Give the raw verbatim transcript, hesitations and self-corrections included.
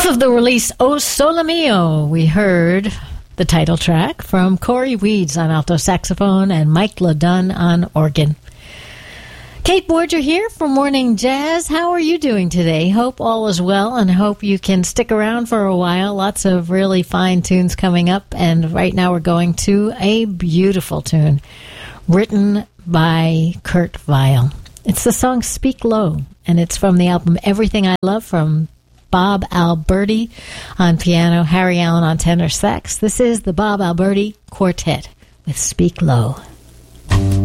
Off of the release O Sole Mio, we heard the title track from Corey Weeds on alto saxophone and Mike LeDunn on organ. Kate Borger here for Morning Jazz. How are you doing today? Hope all is well and hope you can stick around for a while. Lots of really fine tunes coming up, and right now we're going to a beautiful tune written by Kurt Weill. It's the song Speak Low, and it's from the album Everything I Love from Bob Alberti on piano, Harry Allen on tenor sax. This is the Bob Alberti Quartet with Speak Low.